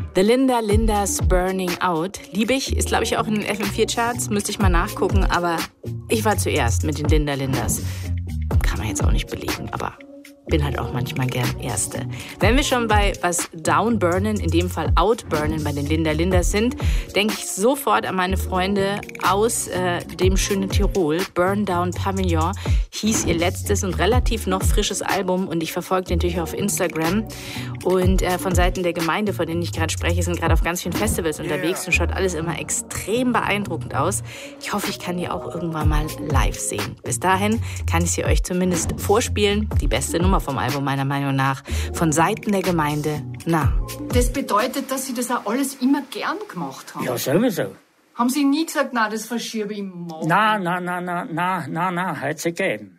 The Linda Lindas Burning Out. Liebe ich, ist glaube ich auch in den FM4-Charts, müsste ich mal nachgucken, aber ich war zuerst mit den Linda Lindas. Kann man jetzt auch nicht belegen, aber bin halt auch manchmal gern Erste. Wenn wir schon bei was Downburnen, in dem Fall Outburnen bei den Linda Lindas sind, denke ich sofort an meine Freunde aus dem schönen Tirol. Burn Down Pavillon hieß ihr letztes und relativ noch frisches Album und ich verfolge die natürlich auf Instagram. Und von Seiten der Gemeinde, von denen ich gerade spreche, sind gerade auf ganz vielen Festivals unterwegs und schaut alles immer extrem beeindruckend aus. Ich hoffe, ich kann die auch irgendwann mal live sehen. Bis dahin kann ich sie euch zumindest vorspielen. Die beste Nummer vom Album meiner Meinung nach. Von Seiten der Gemeinde, na. Das bedeutet, dass Sie das auch alles immer gern gemacht haben? Ja, sowieso. Haben Sie nie gesagt, na, das verschiebe ich morgen? Nein, hat sie gegeben.